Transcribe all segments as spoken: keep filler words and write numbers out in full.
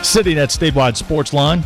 CityNet Statewide Sports Line.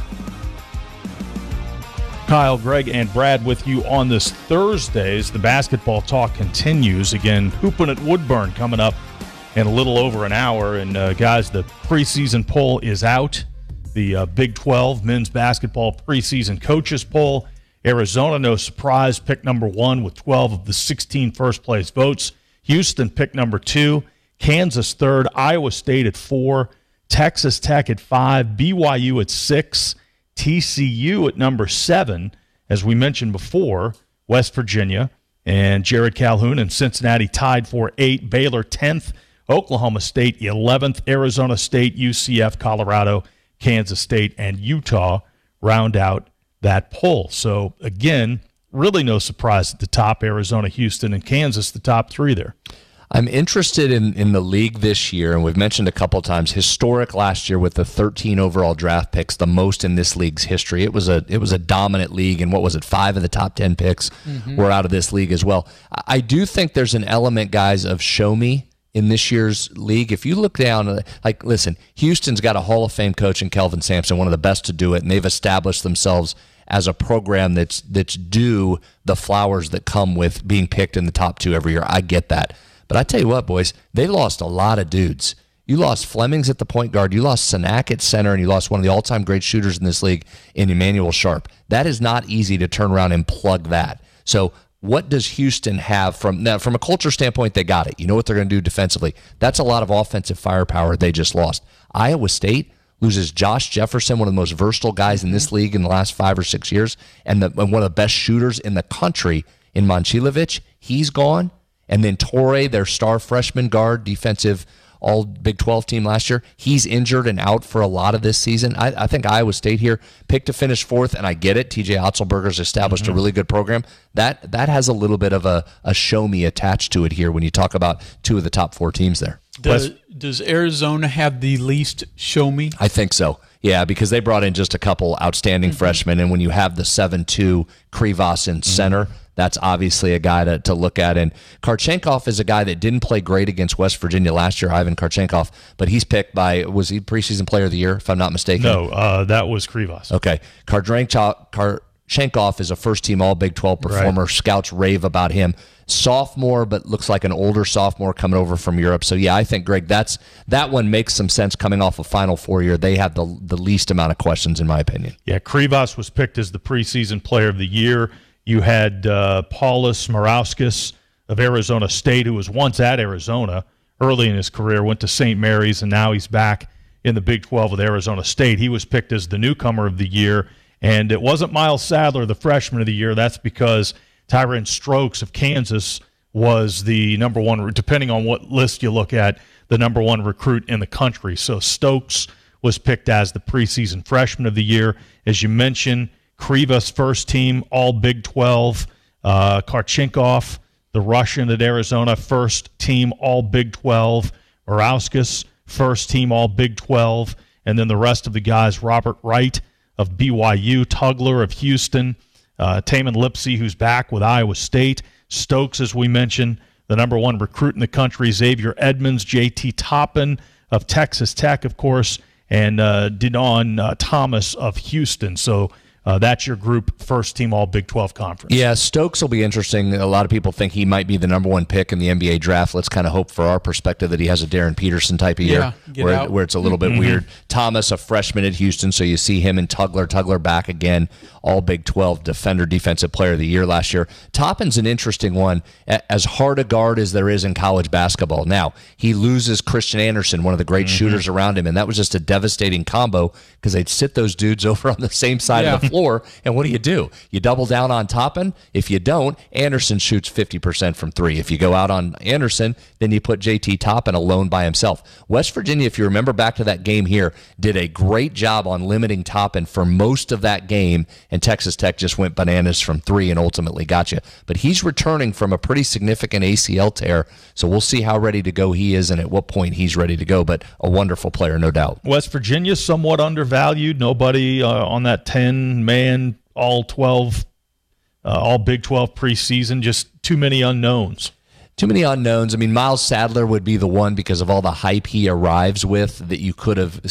Kyle, Greg, and Brad with you on this Thursday as the basketball talk continues. Again, hooping at Woodburn coming up in a little over an hour. And, uh, guys, the preseason poll is out. The uh, Big twelve men's basketball preseason coaches poll. Arizona, no surprise, picked number one with twelve of the sixteen first-place votes. Houston picked number two. Kansas third. Iowa State at four. Texas Tech at five. B Y U at six. T C U at number seven. As we mentioned before, West Virginia and Jared Calhoun and Cincinnati tied for eight. Baylor tenth. Oklahoma State eleventh. Arizona State, U C F, Colorado, Kansas State, and Utah round out that poll. So, again, really no surprise at the top. Arizona, Houston, and Kansas, the top three there. I'm interested in, in the league this year, and we've mentioned a couple times, historic last year with the thirteen overall draft picks, the most in this league's history. It was a it was a dominant league, and what was it, five of the top ten picks mm-hmm. were out of this league as well. I do think there's an element, guys, of show me in this year's league. If you look down, like, listen, Houston's got a Hall of Fame coach in Kelvin Sampson, one of the best to do it, and they've established themselves as a program that's that's due the flowers that come with being picked in the top two every year. I get that. But I tell you what, boys, they lost a lot of dudes. You lost Flemings at the point guard, you lost Sanak at center, and you lost one of the all-time great shooters in this league in Emmanuel Sharp. That is not easy to turn around and plug that. So what does Houston have from now? From a culture standpoint, they got it. You know what they're going to do defensively. That's a lot of offensive firepower they just lost. Iowa State loses Josh Jefferson, one of the most versatile guys in this league in the last five or six years, and, the, and one of the best shooters in the country in Momcilovic. He's gone. And then Torrey, their star freshman guard, defensive all Big twelve team last year, he's injured and out for a lot of this season. I, I think Iowa State here picked to finish fourth, and I get it. T J Otzelberger's established mm-hmm. a really good program. That that has a little bit of a, a show me attached to it here when you talk about two of the top four teams there. Does, does Arizona have the least show me? I think so. Yeah, because they brought in just a couple outstanding mm-hmm. freshmen, and when you have the seven two Krivas in center, mm-hmm. that's obviously a guy to, to look at. And Karchenkov is a guy that didn't play great against West Virginia last year, Ivan Karchenkov, but he's picked by, was he preseason player of the year, if I'm not mistaken? No, uh, that was Krivas. Okay. Karchenkov Karchenkov is a first-team All-Big twelve performer. Right. Scouts rave about him. Sophomore, but looks like an older sophomore coming over from Europe. So, yeah, I think, Greg, that's that one makes some sense coming off a Final Four year. They have the the least amount of questions, in my opinion. Yeah, Krivas was picked as the preseason player of the year. You had uh, Paulus Morauskas of Arizona State, who was once at Arizona early in his career, went to Saint Mary's, and now he's back in the Big twelve with Arizona State. He was picked as the newcomer of the year, and it wasn't Miles Sadler, the freshman of the year. That's because Tyrone Strokes of Kansas was the number one, depending on what list you look at, the number one recruit in the country. So Stokes was picked as the preseason freshman of the year. As you mentioned, Krivas first team, all Big twelve. Uh, Karchenkov, the Russian at Arizona, first team, all Big twelve. Morauskas, first team, all Big twelve. And then the rest of the guys, Robert Wright of B Y U, Tugler of Houston, uh, Taman Lipsey, who's back with Iowa State, Stokes, as we mentioned, the number one recruit in the country, Xavier Edmonds, J T Toppin of Texas Tech, of course, and uh, Denon uh, Thomas of Houston. So Uh, that's your group, first team all Big twelve conference. Yeah, Stokes will be interesting. A lot of people think he might be the number one pick in the N B A draft. Let's kind of hope for our perspective that he has a Darren Peterson type of year yeah, where, where it's a little bit mm-hmm. weird. Thomas, a freshman at Houston, so you see him and Tugler. Tugler back again, all Big twelve defender, defensive player of the year last year. Toppin's an interesting one, as hard a guard as there is in college basketball. Now, he loses Christian Anderson, one of the great mm-hmm. shooters around him, and that was just a devastating combo because they'd sit those dudes over on the same side yeah. of the floor, and what do you do? You double down on Toppin. If you don't, Anderson shoots fifty percent from three. If you go out on Anderson, then you put J T Toppin alone by himself. West Virginia, if you remember back to that game here, did a great job on limiting Toppin for most of that game, and Texas Tech just went bananas from three and ultimately got you. But he's returning from a pretty significant A C L tear, so we'll see how ready to go he is and at what point he's ready to go, but a wonderful player, no doubt. West Virginia somewhat undervalued. Nobody uh, on that ten-man all twelve, uh, all Big twelve preseason, just too many unknowns. Too many unknowns. I mean, Miles Sadler would be the one because of all the hype he arrives with that you could have